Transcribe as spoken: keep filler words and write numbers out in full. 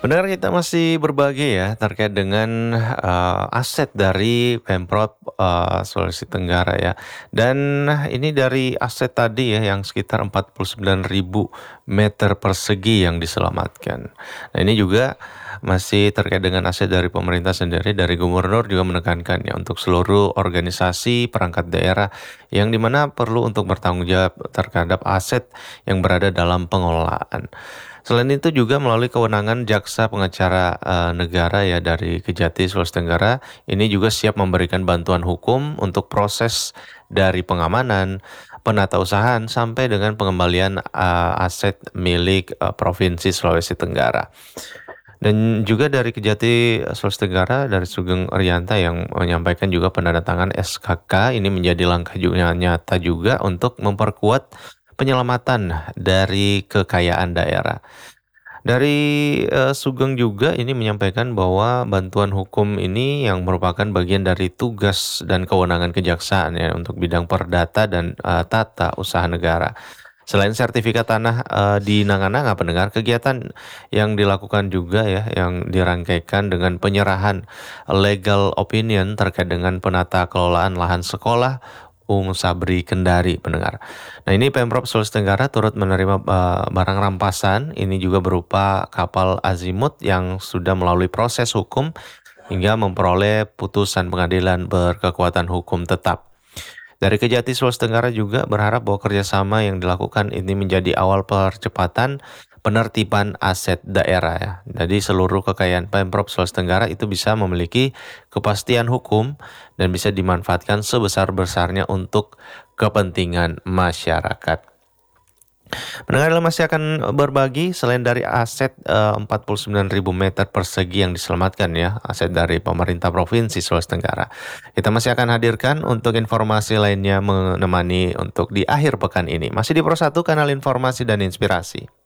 Pendengar kita masih berbagi ya terkait dengan, eee, aset dari Pemprov, eee, Sulawesi Tenggara ya. Dan ini dari aset tadi ya yang sekitar empat puluh sembilan ribu meter persegi yang diselamatkan. Nah ini juga masih terkait dengan aset dari pemerintah sendiri, dari gubernur juga menekankan ya untuk seluruh organisasi perangkat daerah yang dimana perlu untuk bertanggung jawab terhadap aset yang berada dalam pengelolaan. Selain itu juga melalui kewenangan jaksa pengacara eh, negara ya dari Kejati Sulawesi Tenggara ini juga siap memberikan bantuan hukum untuk proses dari pengamanan, penatausahaan sampai dengan pengembalian eh, aset milik eh, Provinsi Sulawesi Tenggara. Dan juga dari Kejati Sulawesi Tenggara dari Sugeng Rianta yang menyampaikan juga penandatangan S K K ini menjadi langkah juga nyata juga untuk memperkuat penyelamatan dari kekayaan daerah. Dari eh, Sugeng juga ini menyampaikan bahwa bantuan hukum ini yang merupakan bagian dari tugas dan kewenangan kejaksaan ya untuk bidang perdata dan eh, tata usaha negara. Selain sertifikat tanah eh, di Nanga-Nanga pendengar, kegiatan yang dilakukan juga ya yang dirangkaikan dengan penyerahan legal opinion terkait dengan penata kelolaan lahan sekolah Um Sabri Kendari pendengar. Nah ini Pemprov Sulawesi Tenggara turut menerima uh, barang rampasan, ini juga berupa kapal azimut yang sudah melalui proses hukum hingga memperoleh putusan pengadilan berkekuatan hukum tetap. Dari Kejati Sulawesi Tenggara juga berharap bahwa kerjasama yang dilakukan ini menjadi awal percepatan penertiban aset daerah ya. Jadi seluruh kekayaan Pemprov Sulawesi Tenggara itu bisa memiliki kepastian hukum dan bisa dimanfaatkan sebesar-besarnya untuk kepentingan masyarakat. Pendengar masih akan berbagi selain dari aset eh, empat puluh sembilan ribu meter persegi yang diselamatkan ya, aset dari pemerintah Provinsi Sulawesi Tenggara. Kita masih akan hadirkan untuk informasi lainnya menemani untuk di akhir pekan ini. Masih di Pro satu Kanal Informasi dan Inspirasi.